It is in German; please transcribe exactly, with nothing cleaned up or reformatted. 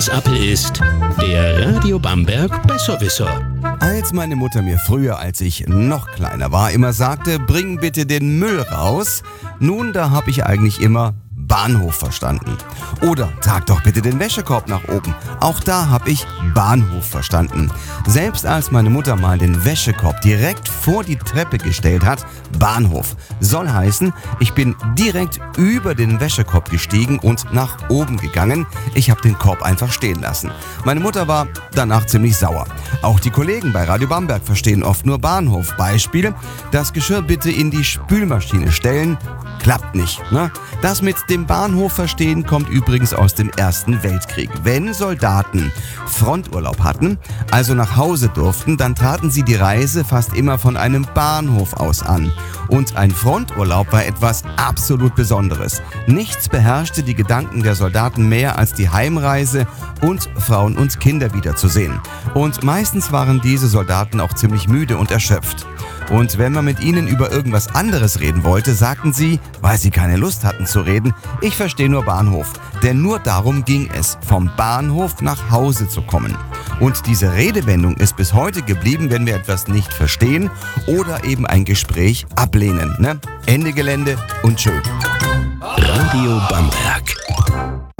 Appel ist der Radio Bamberg Besserwisser. Als meine Mutter mir früher, als ich noch kleiner war, immer sagte, bring bitte den Müll raus, nun, da habe ich eigentlich immer Bahnhof verstanden. Oder trag doch bitte den Wäschekorb nach oben. Auch da habe ich Bahnhof verstanden. Selbst als meine Mutter mal den Wäschekorb direkt vor die Treppe gestellt hat, Bahnhof. Soll heißen, ich bin direkt über den Wäschekorb gestiegen und nach oben gegangen. Ich habe den Korb einfach stehen lassen. Meine Mutter war danach ziemlich sauer. Auch die Kollegen bei Radio Bamberg verstehen oft nur Bahnhof. Beispiel, das Geschirr bitte in die Spülmaschine stellen. Klappt nicht, ne? Das mit dem Bahnhof verstehen kommt übrigens aus dem Ersten Weltkrieg. Wenn Soldaten Fronturlaub hatten, also nach Hause durften, dann traten sie die Reise fast immer von einem Bahnhof aus an. Und ein Fronturlaub war etwas absolut Besonderes. Nichts beherrschte die Gedanken der Soldaten mehr als die Heimreise und Frauen und Kinder wiederzusehen. Und meistens waren diese Soldaten auch ziemlich müde und erschöpft. Und wenn man mit ihnen über irgendwas anderes reden wollte, sagten sie, weil sie keine Lust hatten zu reden, ich verstehe nur Bahnhof. Denn nur darum ging es, vom Bahnhof nach Hause zu kommen. Und diese Redewendung ist bis heute geblieben, wenn wir etwas nicht verstehen oder eben ein Gespräch ablehnen. Ne? Ende Gelände und schön. Radio Bamberg.